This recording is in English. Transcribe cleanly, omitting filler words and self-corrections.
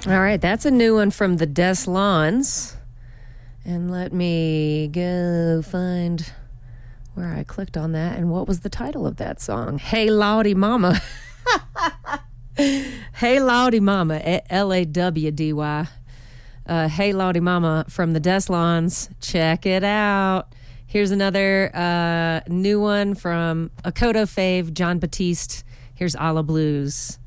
All right, that's a new one from the Des Lawns. And let me go find where I clicked on that and what was the title of that song. Hey Lawdy Mama. Hey Lawdy Mama, Lawdy. Hey Lawdy Mama from the Des Lawns. Check it out. Here's another new one from Akoto fave, John Batiste. Here's A La Blues.